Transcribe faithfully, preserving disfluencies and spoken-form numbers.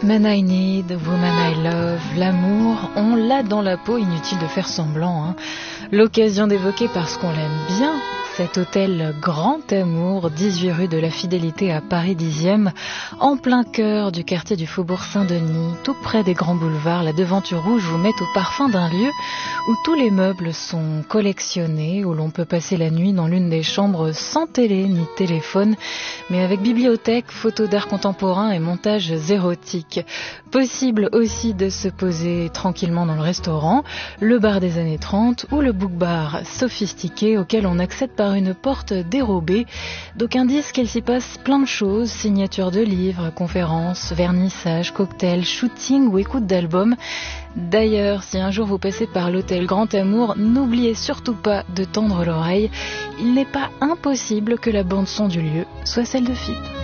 Man I Need, Woman I Love, l'amour, on l'a dans la peau, inutile de faire semblant. Hein. L'occasion d'évoquer parce qu'on l'aime bien cet hôtel Grand Amour, dix-huit rue de la Fidélité à Paris dixième, en plein cœur du quartier du Faubourg Saint-Denis, tout près des grands boulevards. La devanture rouge vous met au parfum d'un lieu où tous les meubles sont collectionnés, où l'on peut passer la nuit dans l'une des chambres sans télé ni téléphone, mais avec bibliothèque, photos d'art contemporain et montages érotiques. Possible aussi de se poser tranquillement dans le restaurant, le bar des années trente ou le book bar sophistiqué auquel on accède par une porte dérobée. D'aucuns disent qu'il s'y passe plein de choses, signature de livres, conférences, vernissage, cocktails, shooting ou écoute d'albums. D'ailleurs, si un jour vous passez par l'hôtel Grand Amour, n'oubliez surtout pas de tendre l'oreille. Il n'est pas impossible que la bande-son du lieu soit celle de F I P.